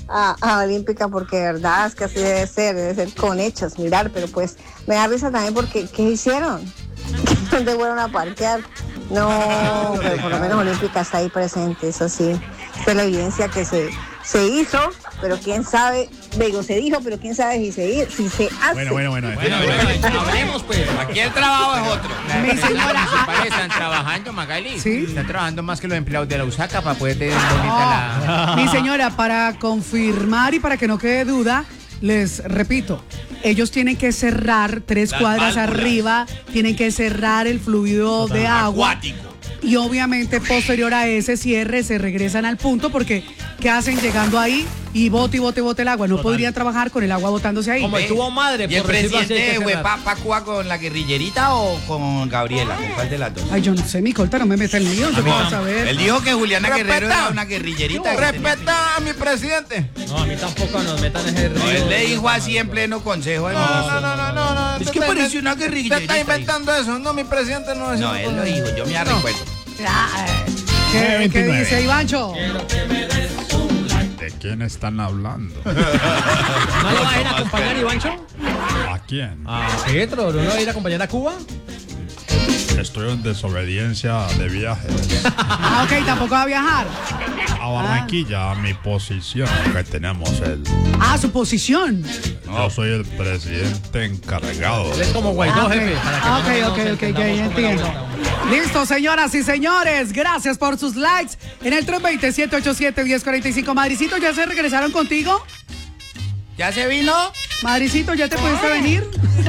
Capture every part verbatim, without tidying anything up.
a, a Olímpica porque de verdad es que así debe ser, debe ser con hechos, mirar, pero pues me da risa también porque ¿qué hicieron? ¿Dónde fueron a parquear? No, pero por lo menos Olímpica está ahí presente, eso sí, esta es la evidencia que se, se hizo, pero quién sabe, digo, se dijo, pero quién sabe si se, si se hace. Bueno, bueno, bueno. Bueno, bueno, hablemos pues, aquí el trabajo es otro. Mi señora, Los están trabajando, Magali. ¿Sí? Están trabajando más que los empleados de la USACA para poder tener bonita la... Mi señora, para confirmar y para que no quede duda, les repito, ellos tienen que cerrar tres Las cuadras válvulas. arriba, tienen que cerrar el fluido de agua. Acuático. Y obviamente posterior a ese cierre se regresan al punto porque ¿qué hacen llegando ahí? Y bote y bote y bote el agua. No Total. podrían trabajar con el agua botándose ahí. Como estuvo madre, ¿Y el por decirlo así, hay presidente que fue cerrar. para Cuba con la guerrillerita o con Gabriela? ¿Con cuál de las dos? Ay, yo no sé, mi colta, no me mete el lío, yo quiero saber. Él dijo que Juliana Respeta. Guerrero era una guerrillerita. Respeta a mi presidente. No, a mí tampoco nos metan ese río. No, él le dijo así en pleno consejo. No, no, no, no, no, no. Es Tú que te parece inven- una guerrillerita. Usted está inventando eso. No, mi presidente no es No, él lo dijo, yo me recuerdo. ¿Qué, ¿Qué dice Ivancho? ¿De quién están hablando? ¿No lo va a ir a acompañar, Ivancho? ¿A quién? ¿A Petro? ¿No lo va a ir a acompañar a Cuba? Estoy en desobediencia de viajes. Ah, ok, tampoco va a viajar. A Barranquilla, a mi posición que tenemos el. Ah, su posición. Yo soy el presidente encargado. Él es como Guaidó, Ah, ok. jefe. Para que Ah, más o ok, menos ok, ok, ok, entendamos cómo entiendo. es la vuelta. Listo, señoras y señores. Gracias por sus likes en el tres dos cero, siete ocho siete, uno cero cuatro cinco. Madricito, ¿ya se regresaron contigo? ¿Ya se vino? Madricito, ¿ya te pudiste venir?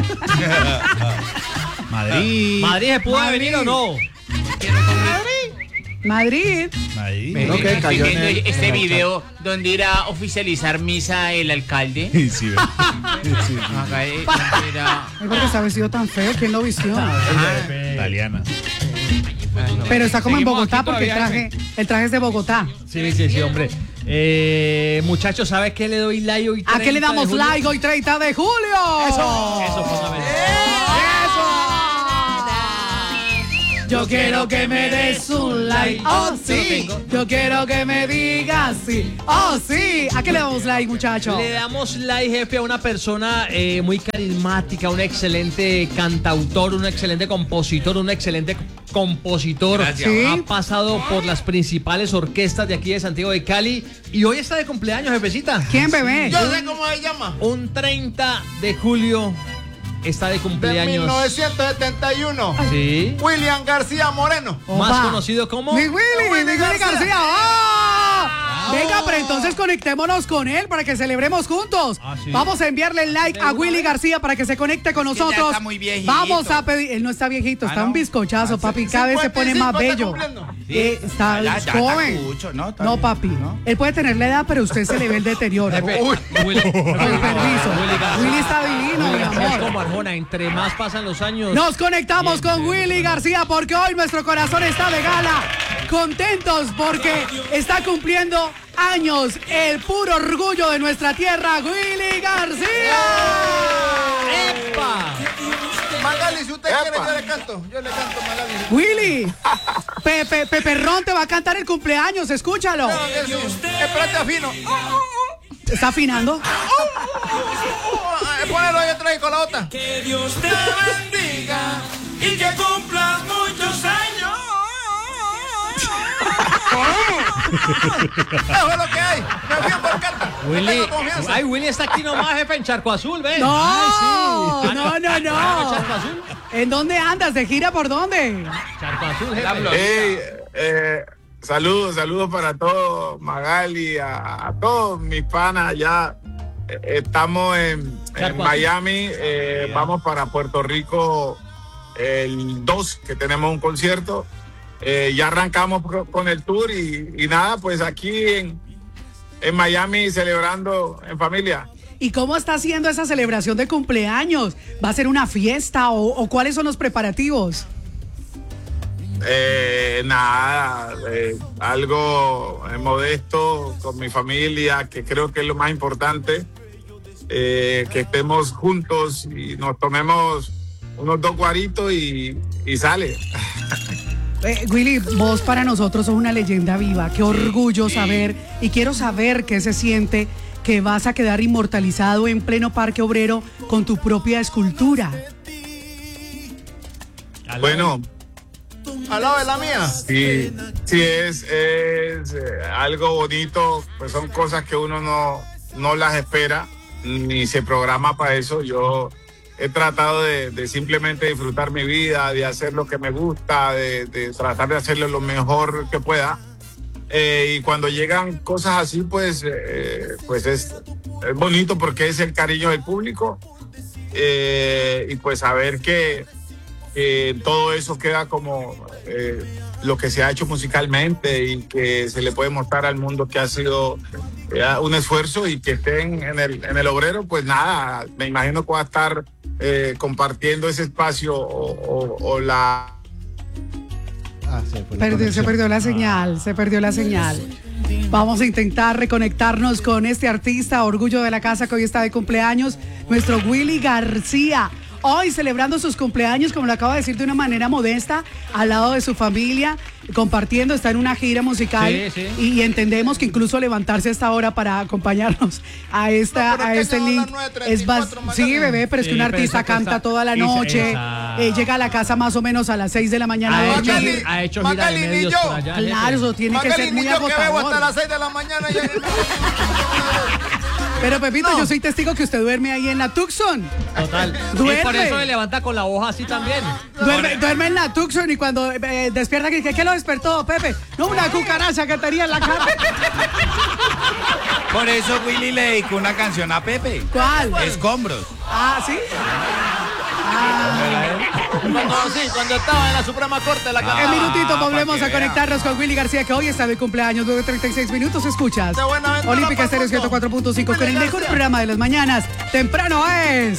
Madrid. ¿Madrid se pudo Madrid. venir o no? Madrid. Ahí. Me- Ok, estoy cayó en viendo el- este en el video donde irá a oficializar misa el alcalde. Sí, sí, sí. Acá, eh, donde irá- Ay, porque está vestido tan feo. ¿Quién lo vistió? Italiana. Pero está como en Seguimos Bogotá aquí porque el todavía, traje, el traje es de Bogotá. Sí, sí, sí, hombre. Eh, muchachos, ¿sabes qué le doy like hoy? ¿A qué le treinta de damos julio? like hoy treinta de julio? Eso, eso, póngame. Yo quiero que me des un like, oh sí. Lo tengo. Yo quiero que me digas sí, oh sí. ¿A qué le damos like, muchacho? Le damos like, jefe, a una persona eh, muy carismática, un excelente cantautor, un excelente compositor, un excelente compositor. Gracias. Sí. Ha pasado por las principales orquestas de aquí de Santiago de Cali y hoy está de cumpleaños, jefecita. ¿Quién, bebé? Yo sé cómo se llama. Un treinta de julio está de De cumpleaños. mil novecientos setenta y uno. Sí. William García Moreno. Más Opa. conocido como... Mi Willy, mi Willy García. García. ¡Ah! Venga, pero entonces conectémonos con él para que celebremos juntos. Ah, sí. Vamos a enviarle el like a Willy García para que se conecte con Es que ya nosotros. está muy viejito. Vamos a pedir. Él no está viejito, está Ah, un no. bizcochazo, papi. Cada vez se pone más cincuenta y bello. cinco está cumpliendo. Sí. Eh, está Ya, ya, ya joven. está cucho, ¿no? Está No, bien, papi. ¿no? Él puede tener la edad, pero usted se le ve el deterioro. Jefe, Uy. Willy, Con permiso. Willy García. Willy está divino, Willy mi García es amor. como Arjona, entre más pasan los años. Nos conectamos Bien, con bien, Willy García porque hoy nuestro corazón está de gala. Contentos porque está cumpliendo años el puro orgullo de nuestra tierra, Willy García. ¡Epa! Magali, si usted Epa. quiere, yo le canto. Yo le canto, Magali. Willy, Pepe, Peperrón te va a cantar el cumpleaños, escúchalo. Claro que sí. Espérate, afino. ¿Está afinando? Eh, Ponelo ahí atrás y con la otra. Que Dios te bendiga y que cumplas muchos años. Eso es lo que hay. Me fui en barcata. Willy, Tengo confianza. ay, Willy está aquí nomás, jefe, en Charco Azul, ¿ves? No, Ay, sí. no, no, Ah, no. Charco Azul. ¿En dónde andas? ¿De gira por dónde? Charco Azul, jefe. Hey, eh, saludos, saludos para todos, Magali, a, a todos mis panas allá. Eh, Estamos en, en Charco Azul. Miami, eh, vamos para Puerto Rico el dos, que tenemos un concierto. Eh, ya arrancamos pro- con el tour y, y nada, pues aquí en, en Miami celebrando en familia. ¿Y cómo está haciendo esa celebración de cumpleaños? ¿Va a ser una fiesta o, o cuáles son los preparativos? Eh, nada, eh, algo eh, modesto con mi familia, que creo que es lo más importante, eh, que estemos juntos y nos tomemos unos dos guaritos y, y sale. Eh, Willy, vos para nosotros sos una leyenda viva. Qué orgullo saber y quiero saber qué se siente que vas a quedar inmortalizado en pleno Parque Obrero con tu propia escultura? Bueno, al lado de la mía. sí, sí es, es eh, algo bonito, pues son cosas que uno no, no las espera ni se programa para eso. Yo he tratado de, de simplemente disfrutar mi vida, de hacer lo que me gusta, de, de tratar de hacerlo lo mejor que pueda. Eh, y cuando llegan cosas así, pues, eh, pues es, es bonito porque es el cariño del público. Eh, y pues saber que, que todo eso queda como eh, lo que se ha hecho musicalmente y que se le puede mostrar al mundo que ha sido eh, un esfuerzo y que estén en el, en el Obrero, pues nada, me imagino que va a estar eh, compartiendo ese espacio o, o, o la... Ah, se, fue la Perdió, se perdió la señal, se perdió la señal. Vamos a intentar reconectarnos con este artista, orgullo de la casa, que hoy está de cumpleaños, nuestro Willy García. Hoy celebrando sus cumpleaños, como lo acabo de decir, de una manera modesta, al lado de su familia, compartiendo, está en una gira musical. Sí, sí. Y, y entendemos que incluso levantarse a esta hora para acompañarnos a esta, No, pero a es este que son link las nueve treinta y es bas- cuatro, sí, Magdalena. bebé, pero es que Sí, un pero artista esa cosa- canta toda la esa- noche, esa- eh, llega a la casa más o menos a las seis de la mañana. Ha a hecho, dormir. Magali, ha hecho gira de Magali, ni medios yo. por allá. Claro, jefe. eso tiene que Magali, ser ni muy yo que bebo hasta agotador. las seis de la mañana. Ya... Pero Pepito, No. yo soy testigo que usted duerme ahí en la Tucson. Total. Duerme. Y por eso le levanta con la hoja así también. Duerme, duerme en la Tucson y cuando eh, despierta, ¿qué, ¿qué lo despertó, Pepe? No, una cucaracha que tenía en la cara. Por eso Willy le dedicó una canción a Pepe. ¿Cuál? Escombros. Ah, ¿sí? Cuando, sí, cuando estaba en la Suprema Corte la En minutito pa' volvemos que a vea. conectarnos con Willy García, que hoy está de cumpleaños, nueve treinta y seis minutos, escuchas. De Buenaventura Olímpica pa'l Estéreo mundo. ciento cuatro punto cinco con el Willy mejor García. programa de las mañanas. Temprano es...